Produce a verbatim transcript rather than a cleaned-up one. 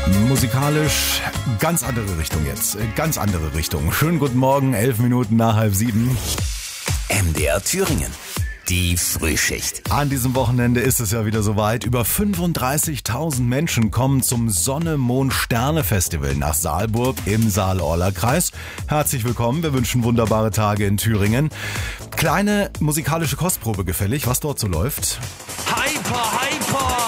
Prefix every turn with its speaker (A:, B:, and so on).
A: Musikalisch ganz andere Richtung jetzt, ganz andere Richtung. Schönen guten Morgen, elf Minuten nach halb sieben.
B: M D R Thüringen, die Frühschicht.
A: An diesem Wochenende ist es ja wieder soweit. Über fünfunddreißigtausend Menschen kommen zum Sonne-Mond-Sterne-Festival nach Saalburg im Saal-Orla-Kreis. Herzlich willkommen, wir wünschen wunderbare Tage in Thüringen. Kleine musikalische Kostprobe gefällig, was dort so läuft.
C: Hyper, hyper!